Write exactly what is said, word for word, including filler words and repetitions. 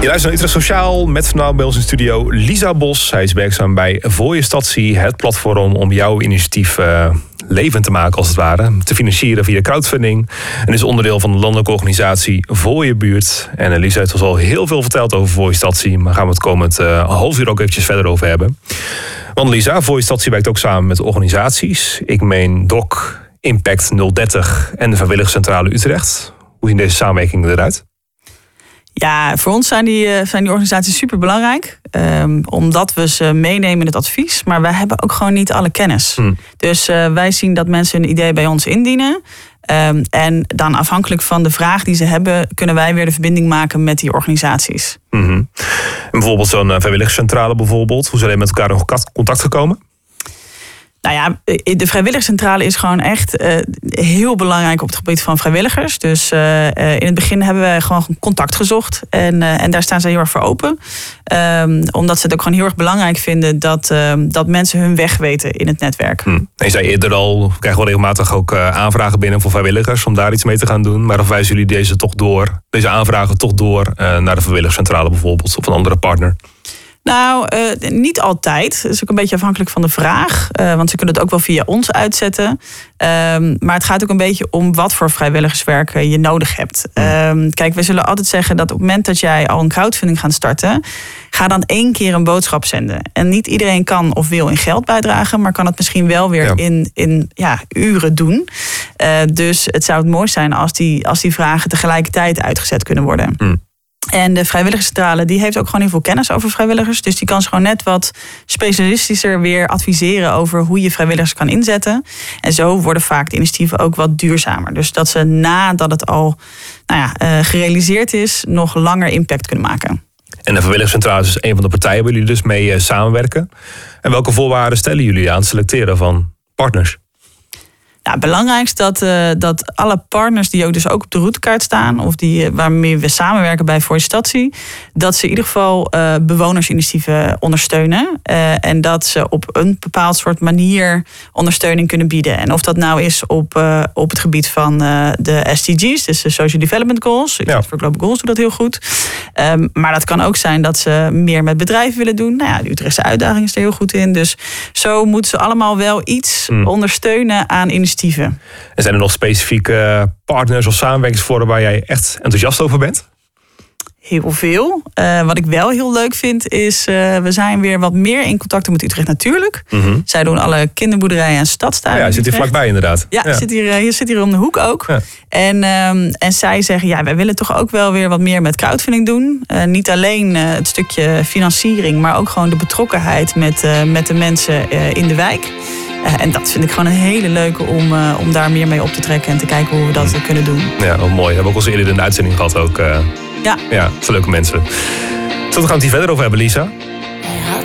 Je luistert naar Utrecht Sociaal met vandaag bij ons in studio Lisa Bos. Zij is werkzaam bij Voor Je Statie, het platform om jouw initiatief uh, levend te maken als het ware. Te financieren via crowdfunding. En is onderdeel van de landelijke organisatie Voor Je Buurt. En uh, Lisa heeft ons al heel veel verteld over Voor Je Statie. Maar gaan we het komend uh, half uur ook eventjes verder over hebben. Want Lisa, Voor Je Statie werkt ook samen met organisaties. Ik meen D O C, Impact nul dertig en de Vrijwilligerscentrale Utrecht. Hoe zien deze samenwerkingen eruit? Ja, voor ons zijn die, zijn die organisaties superbelangrijk. Um, omdat we ze meenemen in het advies. Maar wij hebben ook gewoon niet alle kennis. Hmm. Dus uh, wij zien dat mensen een idee bij ons indienen. Um, en dan afhankelijk van de vraag die ze hebben, kunnen wij weer de verbinding maken met die organisaties. Mm-hmm. En bijvoorbeeld zo'n uh, vrijwilligerscentrale bijvoorbeeld. Hoe zijn jullie met elkaar in contact gekomen? Nou ja, de vrijwilligerscentrale is gewoon echt uh, heel belangrijk op het gebied van vrijwilligers. Dus uh, in het begin hebben we gewoon contact gezocht. En, uh, en daar staan ze heel erg voor open. Um, omdat ze het ook gewoon heel erg belangrijk vinden dat, uh, dat mensen hun weg weten in het netwerk. Hm. Je zei eerder al, we krijgen wel regelmatig ook uh, aanvragen binnen voor vrijwilligers om daar iets mee te gaan doen. Maar of wijzen jullie deze toch door, deze aanvragen toch door uh, naar de vrijwilligerscentrale bijvoorbeeld of een andere partner? Nou, uh, niet altijd. Dat is ook een beetje afhankelijk van de vraag. Uh, want ze kunnen het ook wel via ons uitzetten. Um, maar het gaat ook een beetje om wat voor vrijwilligerswerk je nodig hebt. Um, kijk, we zullen altijd zeggen dat op het moment dat jij al een crowdfunding gaat starten, ga dan één keer een boodschap zenden. En niet iedereen kan of wil in geld bijdragen, maar kan het misschien wel weer ja. in, in ja, uren doen. Uh, dus het zou het mooi zijn als die, als die vragen tegelijkertijd uitgezet kunnen worden. Mm. En de vrijwilligerscentrale die heeft ook gewoon heel veel kennis over vrijwilligers. Dus die kan ze gewoon net wat specialistischer weer adviseren over hoe je vrijwilligers kan inzetten. En zo worden vaak de initiatieven ook wat duurzamer. Dus dat ze nadat het al nou ja, uh, gerealiseerd is, nog langer impact kunnen maken. En de vrijwilligerscentrale is een van de partijen waar jullie dus mee uh, samenwerken. En welke voorwaarden stellen jullie aan het selecteren van partners? Nou, het belangrijkste is dat, uh, dat alle partners die ook dus ook op de routekaart staan, of die, uh, waarmee we samenwerken bij Voor Je Statie, dat ze in ieder geval uh, bewonersinitiatieven ondersteunen. Uh, en dat ze op een bepaald soort manier ondersteuning kunnen bieden. En of dat nou is op, uh, op het gebied van uh, de S D G's, dus de Social Development Goals. Ja. Voor Global Goals doet dat heel goed. Um, maar dat kan ook zijn dat ze meer met bedrijven willen doen. Nou ja, de Utrechtse uitdaging is er heel goed in. Dus zo moeten ze allemaal wel iets mm. ondersteunen aan initiatieven. En zijn er nog specifieke partners of samenwerkingsvormen waar jij echt enthousiast over bent? Heel veel. Uh, wat ik wel heel leuk vind is, uh, we zijn weer wat meer in contact met Utrecht Natuurlijk. Mm-hmm. Zij doen alle kinderboerderijen en stadstuinen. Ja, je zit hier vlakbij inderdaad. Ja, ja. Zit hier, je zit hier om de hoek ook. Ja. En, um, en zij zeggen, ja, wij willen toch ook wel weer wat meer met crowdfunding doen. Uh, niet alleen uh, het stukje financiering, maar ook gewoon de betrokkenheid met, uh, met de mensen uh, in de wijk. Uh, en dat vind ik gewoon een hele leuke om, uh, om daar meer mee op te trekken en te kijken hoe we dat mm. kunnen doen. Ja, wel mooi. We hebben ook al eerder in de uitzending gehad ook. Uh, ja. Ja, dat zijn leuke mensen. Zullen we gaan het hier verder over hebben, Lisa?